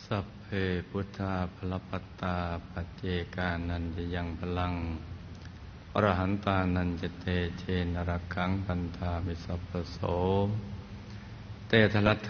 สัพเพพุทธาภลปัตตาปัจเจกานันจะยังพลังอรหันตานันจะเตเชนรักขังพันธามิสัพพโสเตทลัตถ